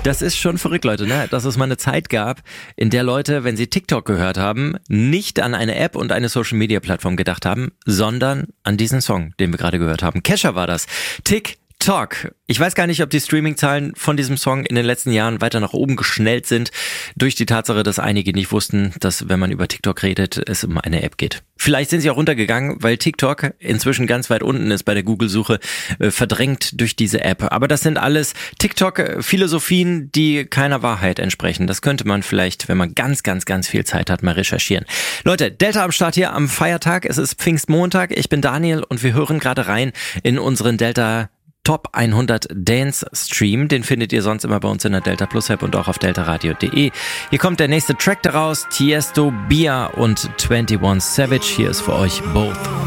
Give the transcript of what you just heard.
Das ist schon verrückt, Leute, ne? Dass es mal eine Zeit gab, in der Leute, wenn sie TikTok gehört haben, nicht an eine App und eine Social-Media-Plattform gedacht haben, sondern an diesen Song, den wir gerade gehört haben. Kesha war das. TikTok. Ich weiß gar nicht, ob die Streaming-Zahlen von diesem Song in den letzten Jahren weiter nach oben geschnellt sind, durch die Tatsache, dass einige nicht wussten, dass, wenn man über TikTok redet, es um eine App geht. Vielleicht sind sie auch runtergegangen, weil TikTok inzwischen ganz weit unten ist bei der Google-Suche, verdrängt durch diese App. Aber das sind alles TikTok-Philosophien, die keiner Wahrheit entsprechen. Das könnte man vielleicht, wenn man ganz, ganz, ganz viel Zeit hat, mal recherchieren. Leute, Delta am Start hier am Feiertag. Es ist Pfingstmontag. Ich bin Daniel und wir hören gerade rein in unseren Delta Top 100 Dance Stream. Den findet ihr sonst immer bei uns in der Delta Plus App und auch auf deltaradio.de. Hier kommt der nächste Track daraus. Tiesto, Bia und 21 Savage. Hier ist für euch Both.